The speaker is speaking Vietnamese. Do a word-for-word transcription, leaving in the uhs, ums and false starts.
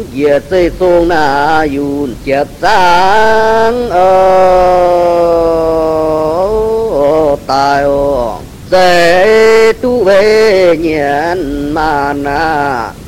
Giờ xây xuống na yun chết sáng ở tài ô sẽ tu về nhận mà na